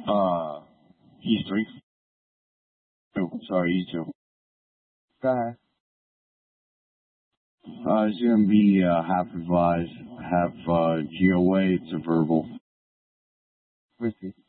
He's three. Oh, sorry, he's two. Go ahead. It's gonna be half revised, half GOA. It's a verbal. Whiskey.